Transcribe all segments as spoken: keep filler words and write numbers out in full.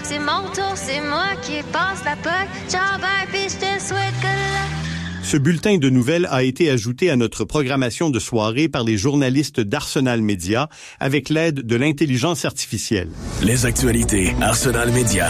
que c'est mon tour, c'est moi qui passe la poque. Ciao, bye, puis je te souhaite que la... Ce bulletin de nouvelles a été ajouté à notre programmation de soirée par les journalistes d'Arsenal Média avec l'aide de l'intelligence artificielle. Les actualités Arsenal Média.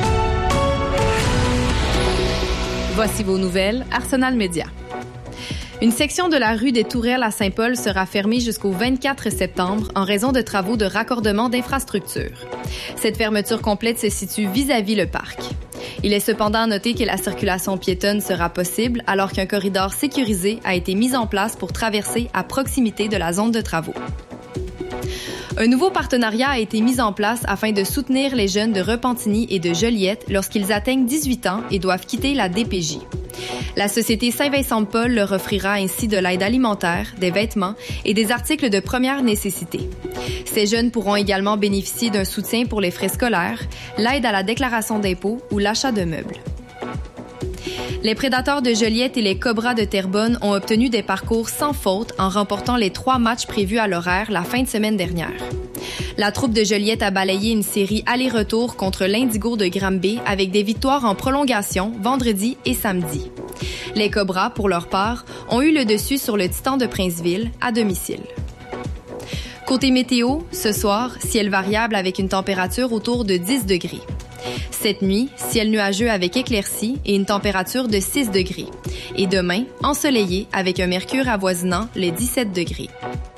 Voici vos nouvelles Arsenal Média. Une section de la rue des Tourelles à Saint-Paul sera fermée jusqu'au vingt-quatre septembre en raison de travaux de raccordement d'infrastructures. Cette fermeture complète se situe vis-à-vis le parc. Il est cependant à noter que la circulation piétonne sera possible alors qu'un corridor sécurisé a été mis en place pour traverser à proximité de la zone de travaux. Un nouveau partenariat a été mis en place afin de soutenir les jeunes de Repentigny et de Joliette lorsqu'ils atteignent dix-huit ans et doivent quitter la D P J. La société Saint-Vincent-de-Paul leur offrira ainsi de l'aide alimentaire, des vêtements et des articles de première nécessité. Ces jeunes pourront également bénéficier d'un soutien pour les frais scolaires, l'aide à la déclaration d'impôts ou l'achat de meubles. Les Prédateurs de Joliette et les Cobras de Terrebonne ont obtenu des parcours sans faute en remportant les trois matchs prévus à l'horaire la fin de semaine dernière. La troupe de Joliette a balayé une série aller-retour contre l'Indigo de Granby avec des victoires en prolongation vendredi et samedi. Les Cobras, pour leur part, ont eu le dessus sur le Titan de Princeville à domicile. Côté météo, ce soir, ciel variable avec une température autour de dix degrés. Cette nuit, ciel nuageux avec éclaircies et une température de six degrés. Et demain, ensoleillé avec un mercure avoisinant les dix-sept degrés.